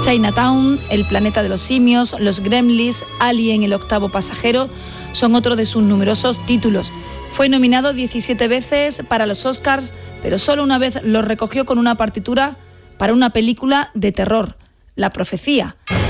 Chinatown, El planeta de los simios, Los Gremlins, Alien, El octavo pasajero, son otro de sus numerosos títulos. Fue nominado 17 veces para los Oscars, pero solo una vez lo recogió con una partitura para una película de terror, La profecía.